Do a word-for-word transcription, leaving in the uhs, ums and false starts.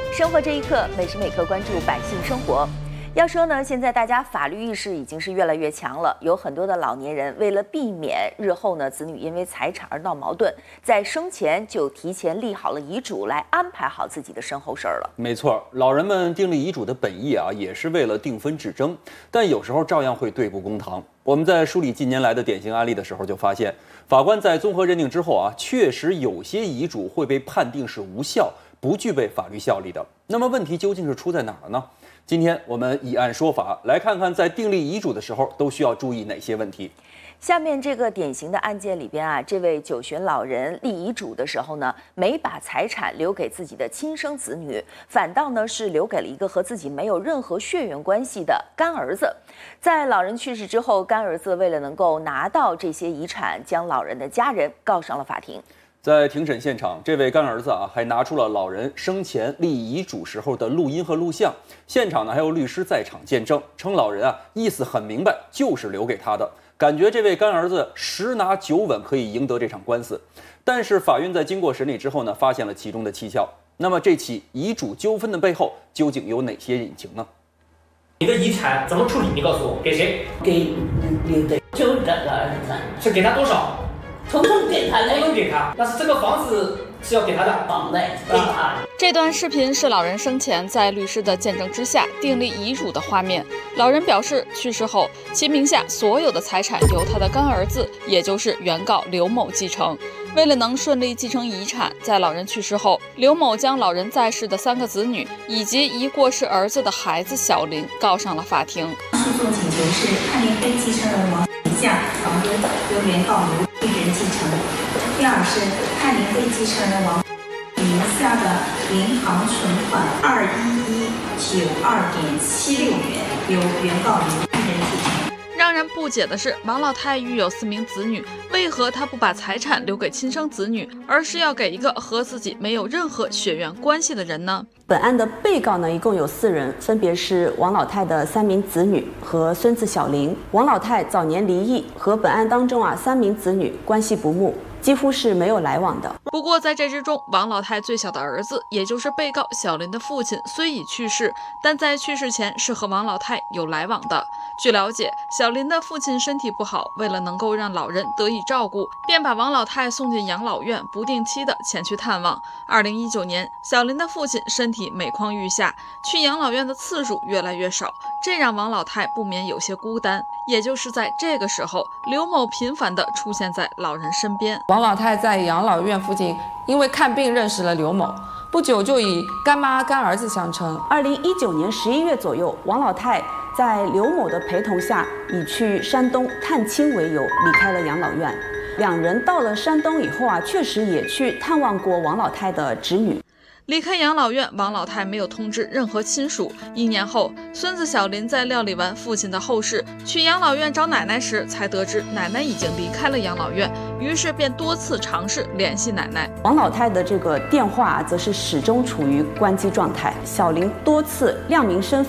生活这一刻，每时每刻关注百姓生活。要说呢，现在大家法律意识已经是越来越强了，有很多的老年人为了避免日后呢子女因为财产而闹矛盾，在生前就提前立好了遗嘱，来安排好自己的身后事儿了。 没错，老人们订立遗嘱的本意啊，也是为了定分制争，但有时候照样会对簿公堂。我们在梳理近年来的典型案例的时候，就发现法官在综合认定之后啊，确实有些遗嘱会被判定是无效，不具备法律效力的。那么问题究竟是出在哪儿了呢？今天我们以案说法，来看看在订立遗嘱的时候都需要注意哪些问题。 下面这个典型的案件里边啊，这位九旬老人立遗嘱的时候呢，没把财产留给自己的亲生子女，反倒呢是留给了一个和自己没有任何血缘关系的干儿子。在老人去世之后，干儿子为了能够拿到这些遗产，将老人的家人告上了法庭。 在庭审现场，这位干儿子啊，还拿出了老人生前立遗嘱时候的录音和录像。现场呢还有律师在场见证，称老人啊意思很明白，就是留给他的。感觉这位干儿子十拿九稳可以赢得这场官司。但是法院在经过审理之后呢，发现了其中的蹊跷。那么这起遗嘱纠纷的背后究竟有哪些隐情呢？ 你的遗产怎么处理？你告诉我，给谁？ 给刘的，就这个儿子， 是给他多少？ 统统给他的， 统统给他。但是这个房子是要给他的， 房贷给他。 这段视频是老人生前在律师的见证之下订立遗嘱的画面。老人表示，去世后其名下所有的财产由他的干儿子，也就是原告刘某继承。为了能顺利继承遗产，在老人去世后，刘某将老人在世的三个子女以及一过世儿子的孩子小林告上了法庭。 诉讼请求是判令非继承人王名下房屋由原告刘一人继承。第二是判令非继承人王名下的银行存款二一一九二点七六元由原告刘一人继承。 让人不解的是，王老太育有四名子女，为何他不把财产留给亲生子女，而是要给一个和自己没有任何血缘关系的人呢？ 本案的被告呢，一共有四人，分别是王老太的三名子女和孙子小林。王老太早年离异，和本案当中啊三名子女关系不睦，几乎是没有来往的。 不过在这之中，王老太最小的儿子，也就是被告小林的父亲，虽已去世，但在去世前是和王老太有来往的。据了解，小林的父亲身体不好，为了能够让老人得以照顾，便把王老太送进养老院，不定期的前去探望。二零一九年，小林的父亲身体每况愈下，去养老院的次数越来越少，这让王老太不免有些孤单。也就是在这个时候，刘某频繁地出现在老人身边。 王老太在养老院附近因为看病认识了刘某，不久就以干妈干儿子相称。 二零一九年十一月左右，王老太在刘某的陪同下，以去山东探亲为由离开了养老院。两人到了山东以后啊，确实也去探望过王老太的侄女。 离开养老院，王老太没有通知任何亲属。一年后，孙子小林在料理完父亲的后事，去养老院找奶奶时，才得知奶奶已经离开了养老院，于是便多次尝试联系奶奶。 王老太的这个电话则是始终处于关机状态。小林多次亮明身份。